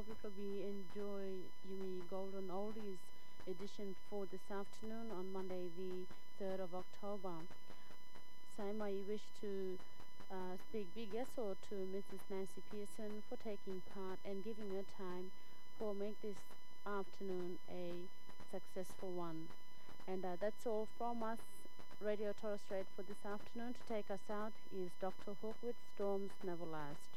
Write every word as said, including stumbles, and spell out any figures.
hope you probably enjoy Yumi Golden Oldies edition for this afternoon on Monday, the third of October. Same, I wish to uh, speak big yes or to Missus Nancy Pearson for taking part and giving her time for make this afternoon a successful one. And uh, that's all from us. Radio Torres Strait for this afternoon. To take us out is Doctor Hook with Storms Never Last.